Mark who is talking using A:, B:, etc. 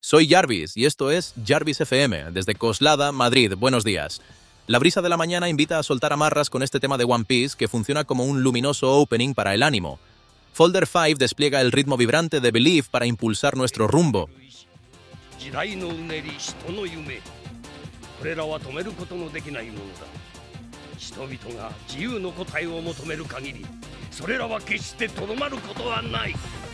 A: Soy Jarvis y esto es Jarvis FM, desde Coslada, Madrid. Buenos días. La brisa de la mañana invita a soltar amarras con este tema de One Piece que funciona como un luminoso opening para el ánimo. Folder 5 despliega el ritmo vibrante de Believe para impulsar nuestro rumbo.
B: 時代のうねり人の夢これらは止めることのできないものだ人々が自由の答えを求める限りそれらは決してとどまることはない